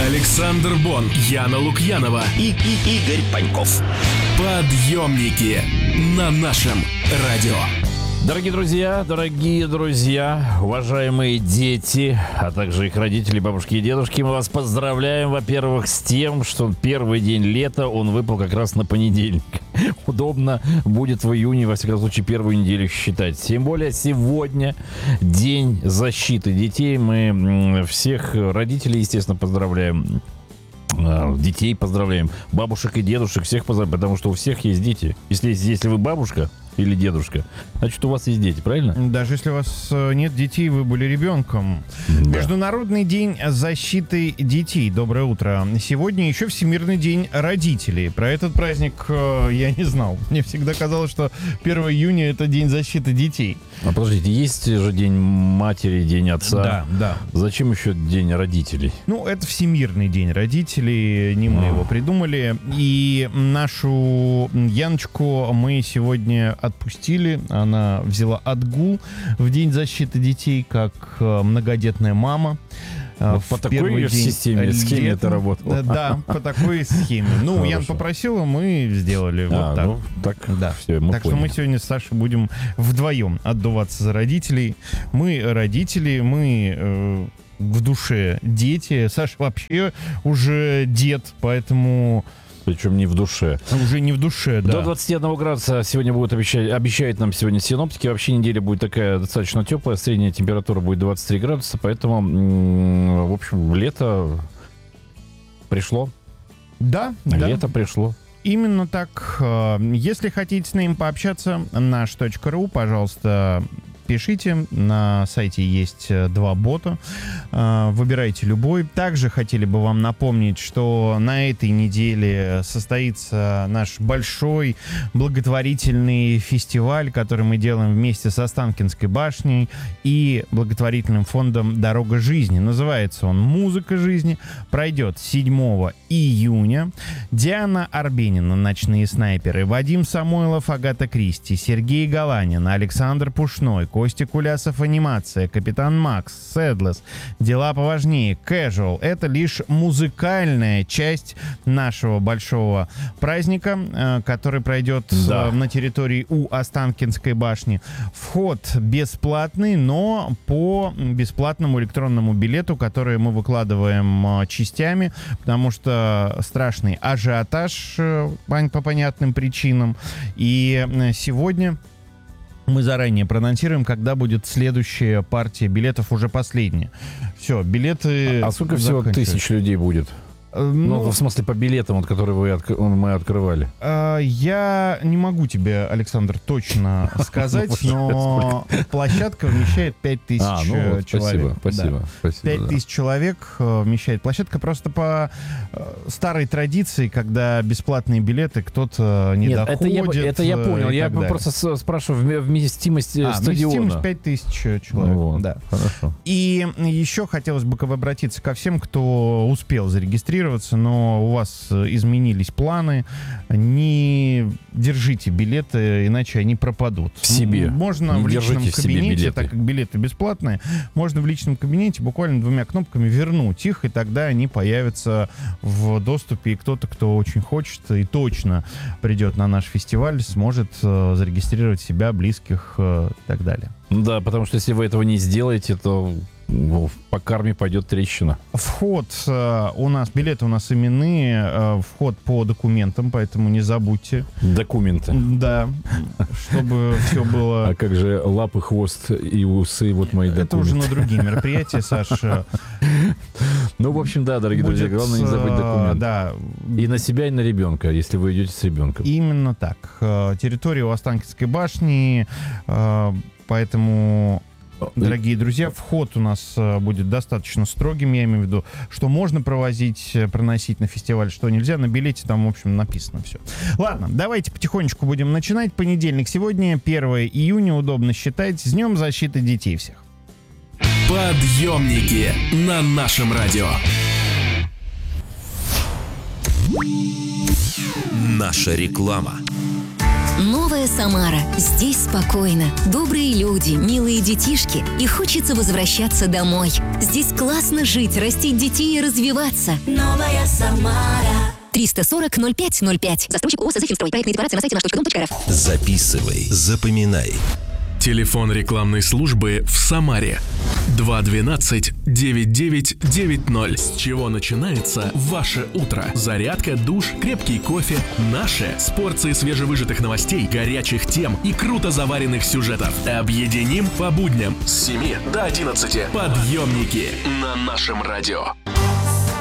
Александр Бон, Яна Лукьянова и Игорь Паньков. Подъемники на нашем радио. Дорогие друзья, уважаемые дети, а также их родители, бабушки и дедушки, мы вас поздравляем, во-первых, с тем, что первый день лета, он выпал как раз на понедельник. Удобно будет в июне, во всяком случае, первую неделю считать. Тем более сегодня День защиты детей. Мы всех родителей, естественно, поздравляем. Детей поздравляем, бабушек и дедушек всех поздравляем, потому что у всех есть дети. Если вы бабушка или дедушка, значит, у вас есть дети, правильно? Даже если у вас нет детей, вы были ребенком. Да. Международный день защиты детей. Доброе утро. Сегодня еще Всемирный день родителей. Про этот праздник я не знал. Мне всегда казалось, что 1 июня это день защиты детей. А подождите, есть же день матери, день отца. Да. Зачем еще день родителей? Ну, это Всемирный день родителей. Не мы его придумали. И нашу Яночку мы сегодня отпустили. Она взяла отгул в День защиты детей, как многодетная мама. По такой схеме это работало. Да, по такой схеме. Ну, Ян попросила, мы сделали вот так. Ну, так, да. Все, так что мы сегодня с Сашей будем вдвоем отдуваться за родителей. Мы родители, мы в душе дети. Саша вообще уже дед, поэтому... Причем не в душе. Уже не в душе, да. До 21 градуса сегодня будут обещают нам сегодня синоптики. Вообще неделя будет такая достаточно теплая. Средняя температура будет 23 градуса. Поэтому, в общем, лето пришло. Да. Лето пришло. Именно так. Если хотите с ним пообщаться, наш.ру, пожалуйста, пишите. На сайте есть 2 бота. Выбирайте любой. Также хотели бы вам напомнить, что на этой неделе состоится наш большой благотворительный фестиваль, который мы делаем вместе с Останкинской башней и благотворительным фондом «Дорога жизни». Называется он «Музыка жизни». Пройдет 7 июня. Диана Арбенина, «Ночные снайперы», Вадим Самойлов, Агата Кристи, Сергей Галанин, Александр Пушной, Костя Кулясов, «Анимация», Капитан Макс, Седлес, «Дела поважнее», Casual. Это лишь музыкальная часть нашего большого праздника, который пройдет на территории у Останкинской башни. Вход бесплатный, но по бесплатному электронному билету, который мы выкладываем частями, потому что страшный ажиотаж по понятным причинам. И сегодня мы заранее проанонсируем, когда будет следующая партия билетов, уже последняя. Все, билеты... А сколько всего тысяч людей будет? Ну, в смысле, по билетам, вот, которые мы открывали. Я не могу тебе, Александр, точно сказать, но площадка вмещает 5000 человек. Спасибо. 5000 человек вмещает площадка. Просто по старой традиции, когда бесплатные билеты кто-то не доходит. Это я понял. Я просто спрашиваю вместимость стадиона. Вместимость 5000 человек. Вот, да. Хорошо. И еще хотелось бы обратиться ко всем, кто успел зарегистрироваться, но у вас изменились планы. Не держите билеты, иначе они пропадут. В себе. Можно в личном кабинете, так как билеты бесплатные, можно в личном кабинете буквально 2 кнопками вернуть их, и тогда они появятся в доступе, и кто-то, кто очень хочет и точно придет на наш фестиваль, сможет зарегистрировать себя, близких и так далее. Да, потому что если вы этого не сделаете, то по карме пойдет трещина. Вход у нас, билеты у нас именные, вход по документам, поэтому не забудьте. Документы. Да, чтобы все было... А как же лапы, хвост и усы, вот мои документы. Это уже на другие мероприятия, Саша. Ну, в общем, да, дорогие друзья, главное не забыть документы. Да. И на себя, и на ребенка, если вы идете с ребенком. Именно так. Территория у Останкинской башни, поэтому... Дорогие друзья, вход у нас будет достаточно строгим, я имею в виду, что можно проносить на фестиваль, что нельзя. На билете там, в общем, написано все. Ладно, давайте потихонечку будем начинать. Понедельник сегодня, 1 июня, удобно считать. С Днем защиты детей всех. Подъемники на нашем радио. Наша реклама. Новая Самара. Здесь спокойно. Добрые люди, милые детишки. И хочется возвращаться домой. Здесь классно жить, растить детей и развиваться. Новая Самара. 340-05-05. Застройщик ООО «Сызыхинстрой». Проектная декларация на сайте nаш.дом.рф. Записывай, запоминай. Телефон рекламной службы в Самаре 212-9990. С чего начинается ваше утро? Зарядка, душ, крепкий кофе. Наше с порцией свежевыжатых новостей, горячих тем и круто заваренных сюжетов. Объединим по будням с 7 до 11. Подъемники на нашем радио.